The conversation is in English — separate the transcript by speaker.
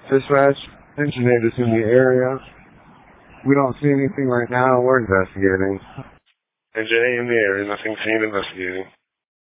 Speaker 1: Dispatch, Engine 8 is in the area. We don't see anything right now. We're investigating.
Speaker 2: Engine 8 in the area, nothing seen, investigating.